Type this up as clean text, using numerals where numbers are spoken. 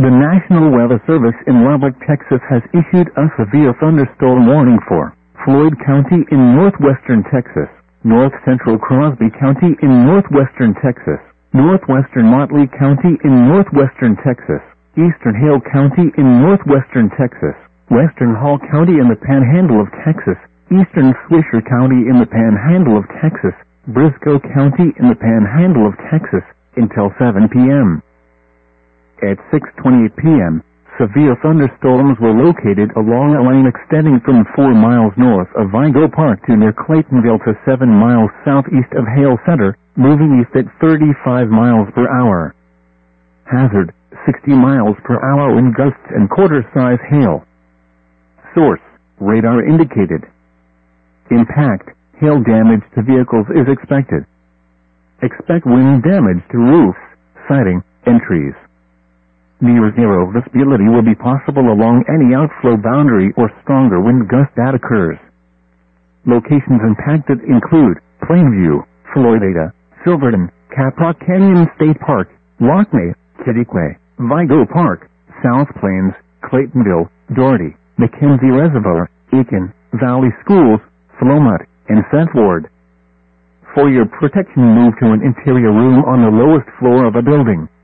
The National Weather Service in Lubbock, Texas has issued a severe thunderstorm warning for Floyd County in northwestern Texas, north central Crosby County in northwestern Texas, northwestern Motley County in northwestern Texas, eastern Hale County in northwestern Texas, western Hall County in the Panhandle of Texas, eastern Swisher County in the Panhandle of Texas, Briscoe County in the Panhandle of Texas, until 7 p.m. At 6:28 p.m., severe thunderstorms were located along a line extending from 4 miles north of Vigo Park to near Claytonville to 7 miles southeast of Hale Center, moving east at 35 miles per hour. Hazard, 60 miles per hour wind gusts and quarter-size hail. Source, radar indicated. Impact, hail damage to vehicles is expected. Expect wind damage to roofs, siding, and trees. Near zero visibility will be possible along any outflow boundary or stronger wind gust that occurs. Locations impacted include Plainview, Floydada, Silverton, Caprock Canyon State Park, Lockney, Kittiquay, Vigo Park, South Plains, Claytonville, Doherty, McKenzie Reservoir, Aiken, Valley Schools, Philomont, and St. Ward. For your protection, move to an interior room on the lowest floor of a building.